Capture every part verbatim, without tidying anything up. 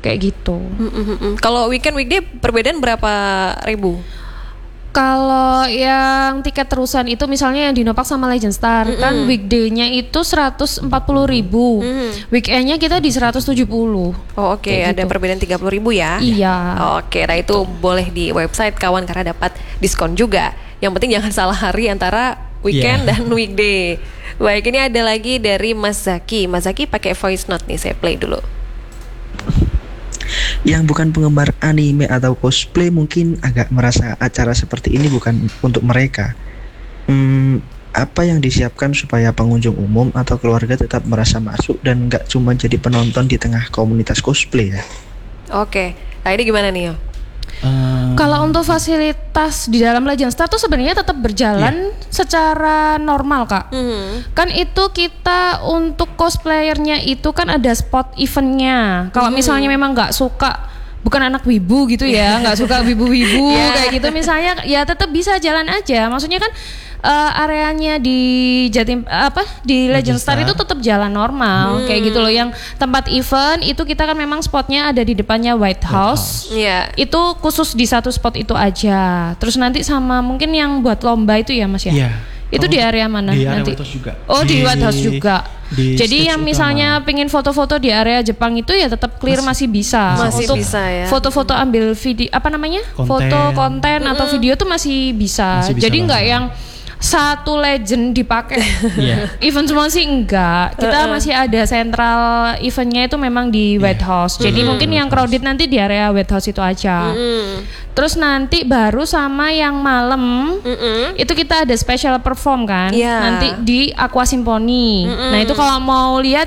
kayak gitu. Mm-mm. Kalau weekend weekday perbedaan berapa ribu? Kalau yang tiket terusan itu misalnya yang Dinopark sama Legend Star mm-hmm. kan weekday-nya itu seratus empat puluh ribu, mm-hmm. weekend-nya kita di seratus tujuh puluh. Oh oke, okay. Ada gitu. Perbedaan tiga puluh ribu ya? Iya. Oke, okay. Nah itu boleh di website kawan karena dapat diskon juga. Yang penting jangan salah hari antara weekend yeah. dan weekday. Baik, ini ada lagi dari Mas Zaki. Mas Zaki pakai voice note nih, saya play dulu. Yang bukan penggemar anime atau cosplay mungkin agak merasa acara seperti ini bukan untuk mereka. Hmm, apa yang disiapkan supaya pengunjung umum atau keluarga tetap merasa masuk dan nggak cuma jadi penonton di tengah komunitas cosplay ya? Oke, nah ini gimana nih Yo? Uh, Kalau untuk fasilitas di dalam Legend Star tuh sebenarnya tetap berjalan yeah. secara normal kak. Mm-hmm. Kan itu kita untuk cosplayernya itu kan ada spot eventnya. Kalau mm-hmm. misalnya memang nggak suka, bukan anak wibu gitu ya, nggak suka wibu-wibu yeah. kayak gitu misalnya, ya tetap bisa jalan aja. Maksudnya kan uh, areanya di Jatim apa di Legend Star itu tetap jalan normal hmm. kayak gitu loh. Yang tempat event itu kita kan memang spotnya ada di depannya White House. Iya. Yeah. Itu khusus di satu spot itu aja. Terus nanti sama mungkin yang buat lomba itu ya Mas ya. Iya. Yeah. Itu oh, di area mana di area nanti? White House juga. Oh di, di White House juga. Jadi yang utama. misalnya pengen foto-foto di area Jepang itu ya tetap clear masih, masih bisa. Masih Untuk bisa ya. Foto-foto ambil video apa namanya? Konten. Foto konten mm-hmm. atau video tuh masih bisa. Masih bisa Jadi nggak yang satu legend dipakai. Yeah. Event semua sih enggak. Kita uh-uh. masih ada sentral eventnya itu memang di White yeah. House. Jadi mm-hmm. mungkin yang crowded nanti di area White House itu aja. Mm-hmm. Terus nanti baru sama yang malam mm-hmm. itu kita ada special perform kan. Yeah. Nanti di Aqua Symphony. Mm-hmm. Nah itu kalau mau lihat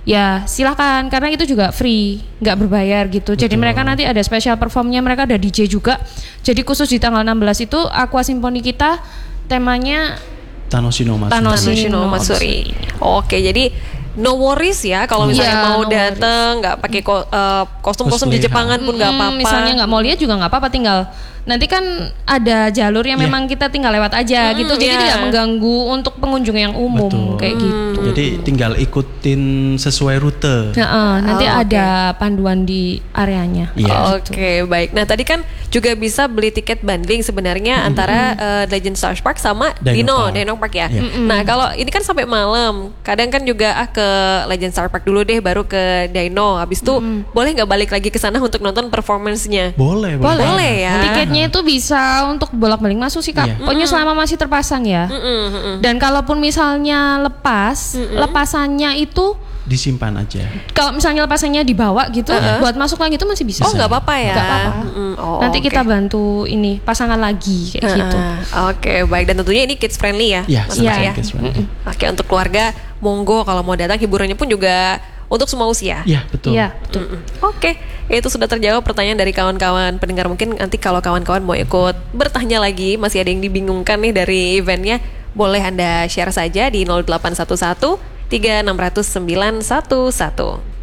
ya silakan karena itu juga free, nggak berbayar gitu. Betul. Jadi mereka nanti ada special performnya, mereka ada D J juga. Jadi khusus di tanggal enam belas itu Aqua Symphony kita temanya Tanoshi no Matsuri. Tanoshi no Matsuri. Oke, jadi no worries ya kalau misalnya yeah, mau no dateng nggak pakai ko, uh, kostum-kostum di Jepangan pun nggak hmm, apa-apa. Misalnya nggak mau lihat juga nggak apa-apa, tinggal nanti kan ada jalur yang yeah. memang kita tinggal lewat aja hmm, gitu. Jadi yeah. tidak mengganggu untuk pengunjung yang umum. Betul. Kayak gitu. Jadi tinggal ikutin sesuai rute. Nah, uh, nanti oh, ada okay. panduan di areanya. Yeah. Oke, okay, baik. Nah, tadi kan juga bisa beli tiket bundling sebenarnya mm-hmm. antara uh, Legend Star Park sama Dino, Dino Park ya. Yeah. Mm-hmm. Nah, kalau ini kan sampai malam. Kadang kan juga ah ke Legend Star Park dulu deh baru ke Dino. Habis itu mm-hmm. boleh nggak balik lagi ke sana untuk nonton performance-nya? Boleh, boleh. Boleh ya. Tiketnya itu bisa untuk bolak-balik masuk sih Kak. Yeah. Pokoknya selama masih terpasang ya. Mm-hmm. Dan kalaupun misalnya lepas, mm-hmm. lepasannya itu disimpan aja. Kalau misalnya lepasannya dibawa gitu, uh-huh. buat masuk lagi itu masih bisa. Oh nggak apa-apa ya. Nggak apa-apa. Mm-hmm. Oh, nanti okay. kita bantu ini pasangan lagi kayak uh-huh. gitu. Oke, okay, baik. Dan tentunya ini kids friendly ya. Iya, yeah, ya. Kids friendly. Mm-hmm. Oke, okay, untuk keluarga monggo kalau mau datang, hiburannya pun juga untuk semua usia. Iya, betul. Iya, betul. Mm-hmm. Oke, okay. Itu sudah terjawab pertanyaan dari kawan-kawan pendengar. Mungkin nanti kalau kawan-kawan mau ikut bertanya lagi, masih ada yang dibingungkan nih dari eventnya, boleh Anda share saja di nol delapan satu satu tiga enam nol nol sembilan satu satu.